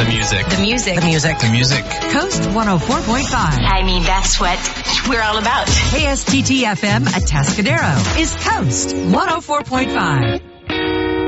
The music. The music. The music. The music. Coast 104.5. I mean, that's what we're all about. KSTT FM at Atascadero is Coast 104.5.